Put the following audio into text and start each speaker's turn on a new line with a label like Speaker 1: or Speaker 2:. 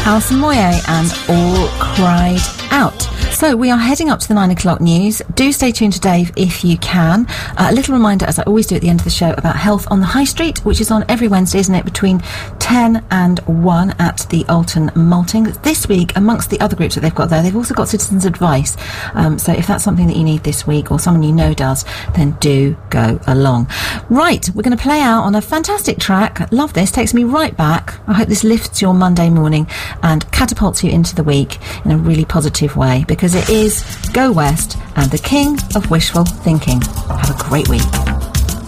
Speaker 1: Alison Moyet and All Cried Out. So we are heading up to the 9 o'clock news. Do stay tuned to Dave if you can. A little reminder, as I always do at the end of the show, about Health on the High Street, which is on every Wednesday, isn't it, between 10 and 1 at the Alton Malting. This week, amongst the other groups that they've got there, they've also got Citizens Advice. So if that's something that you need this week, or someone you know does, then do go along. Right, we're going to play out on a fantastic track. Love this, takes me right back. I hope this lifts your Monday morning and catapults you into the week in a really positive way, because it is Go West and the King of Wishful Thinking. Have a great week.